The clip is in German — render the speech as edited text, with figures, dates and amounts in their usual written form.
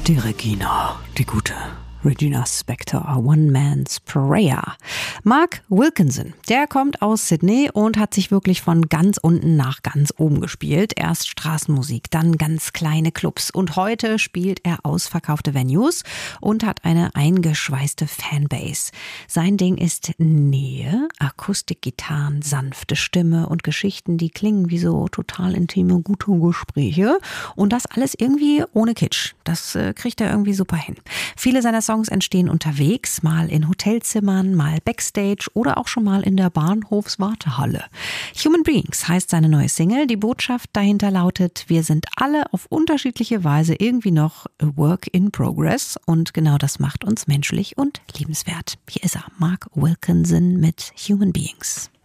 Die Regina, die gute Regina Spektor, One Man's Prayer. Mark Wilkinson, der kommt aus Sydney und hat sich wirklich von ganz unten nach ganz oben gespielt. Erst Straßenmusik, dann ganz kleine Clubs und heute spielt er ausverkaufte Venues und hat eine eingeschweißte Fanbase. Sein Ding ist Nähe, Akustikgitarren, sanfte Stimme und Geschichten, die klingen wie so total intime, gute Gespräche. Und das alles irgendwie ohne Kitsch. Das kriegt er irgendwie super hin. Viele seiner Songs entstehen unterwegs, mal in Hotelzimmern, mal Backstage oder auch schon mal in der Bahnhofswartehalle. Human Beings heißt seine neue Single. Die Botschaft dahinter lautet: Wir sind alle auf unterschiedliche Weise irgendwie noch a work in progress und genau das macht uns menschlich und liebenswert. Hier ist er, Mark Wilkinson mit Human Beings.